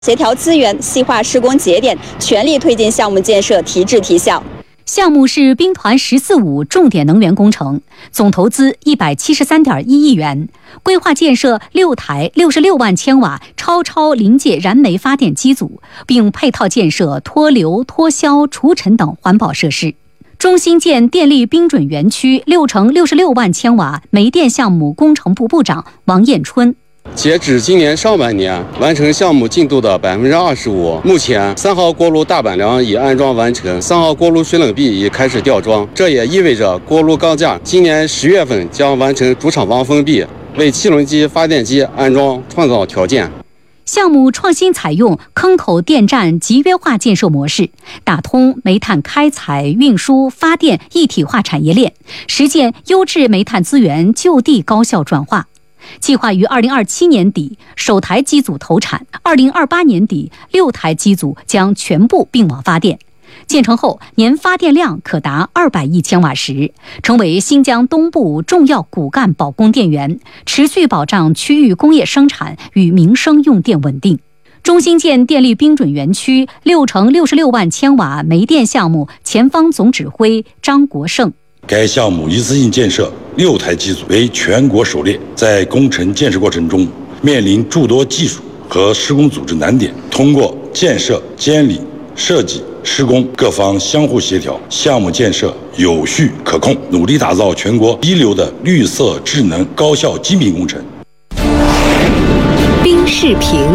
协调资源，细化施工节点，全力推进项目建设提质提效。 项目是兵团“1045”重点能源工程，总投资173.1亿元，规划建设6台66万千瓦超临界燃煤发电机组，并配套建设脱硫、脱硝、除尘等环保设施。中兴建电力冰准园区6乘66万千瓦煤电项目工程部部长王彦春。 截止今年上半年，完成项目进度的25%。目前3号锅炉大板梁已安装完成，3号锅炉水冷臂已开始吊装，这也意味着锅炉钢架今年10月份将完成主厂房封闭，为汽轮机发电机安装创造条件。 项目创新采用坑口电站集约化建设模式，打通煤炭开采、运输、发电一体化产业链，实现优质煤炭资源就地高效转化。计划于2027年底首台机组投产，2028年底6台机组将全部并网发电。建成后，年发电量可达200亿千瓦时，成为新疆东部重要骨干保供电源，持续保障区域工业生产与民生用电稳定。中兴建电力冰准园区6乘66万千瓦煤电项目前方总指挥张国胜。 该项目一次性建设6台机组，为全国首列。在工程建设过程中，面临诸多技术和施工组织难点，通过建设、监理、设计、施工各方相互协调，项目建设有序可控，努力打造全国一流的绿色智能高效精品工程。 冰视频。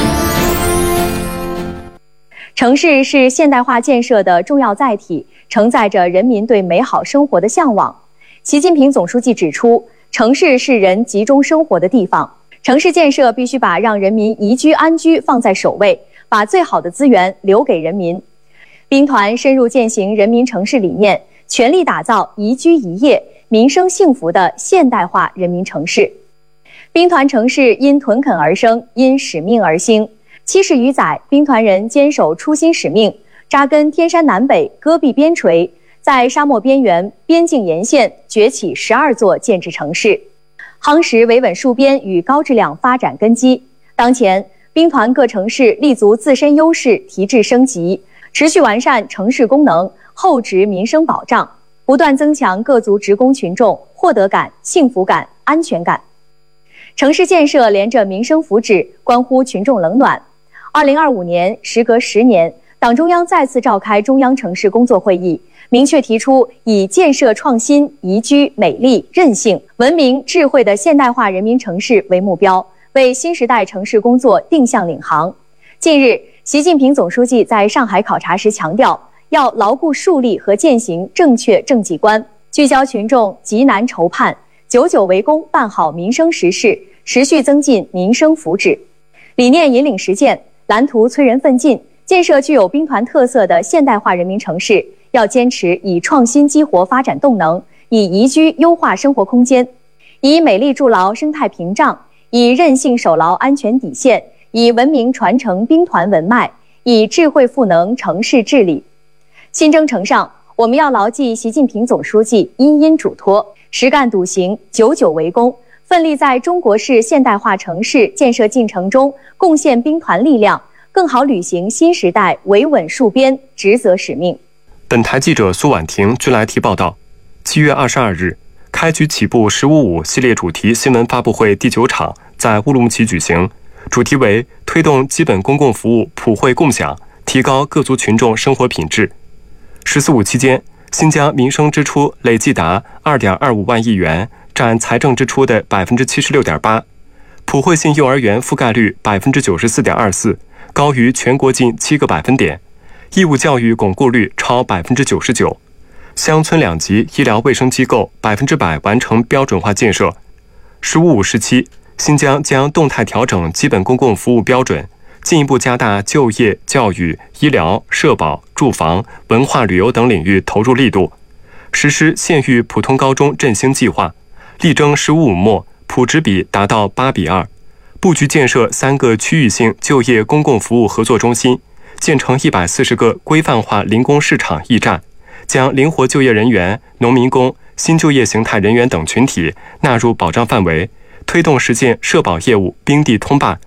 城市是现代化建设的重要载体，承载着人民对美好生活的向往。习近平总书记指出，城市是人集中生活的地方，城市建设必须把让人民宜居安居放在首位，把最好的资源留给人民。兵团深入践行人民城市理念，全力打造宜居宜业、民生幸福的现代化人民城市。兵团城市因屯垦而生，因使命而兴。70余载，兵团人坚守初心使命，扎根天山南北、戈壁边陲，在沙漠边缘、边境沿线崛起12座建制城市，夯实维稳戍边与高质量发展根基。当前，兵团各城市立足自身优势，提质升级，持续完善城市功能，厚植民生保障，不断增强各族职工群众获得感、幸福感、安全感。城市建设连着民生福祉，关乎群众冷暖。2025年，时隔10年，党中央再次召开中央城市工作会议，明确提出以建设创新、宜居、美丽、韧性、文明、智慧的现代化人民城市为目标，为新时代城市工作定向领航。近日，习近平总书记在上海考察时强调，要牢固树立和践行正确政绩观，聚焦群众急难愁盼，久久为功办好民生实事，持续增进民生福祉。理念引领实践，蓝图催人奋进，建设具有兵团特色的现代化人民城市，要坚持以创新激活发展动能，以宜居优化生活空间，以美丽筑牢生态屏障，以韧性守牢安全底线，以文明传承兵团文脉，以智慧赋能城市治理。新征程上，我们要牢记习近平总书记殷殷嘱托，实干笃行，久久为功，奋力在中国式现代化城市建设进程中贡献兵团力量，更好履行新时代维稳戍边职责使命。 本台记者苏婉婷据来提报道，7月22日，开局起步“1055”系列主题新闻发布会第9场在乌鲁木齐举行，主题为推动基本公共服务普惠共享，提高各族群众生活品质。“1045”期间，新疆民生支出累计达2.25万亿元，占财政支出的76.8%，普惠性幼儿园覆盖率94.24%，高于全国近7个百分点，义务教育巩固率超99%，乡村2级医疗卫生机构100%完成标准化建设。“1055”时期，新疆将动态调整基本公共服务标准，进一步加大就业、教育、医疗、社保、住房、文化旅游等领域投入力度，实施县域普通高中振兴计划，力争“1555”末普职比达到8:2，布局建设3个区域性就业公共服务合作中心，建成140个规范化零工市场驿站，将灵活就业人员、农民工、新就业形态人员等群体纳入保障范围，推动实现社保业务冰地通办，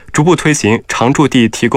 逐步推行常住地提供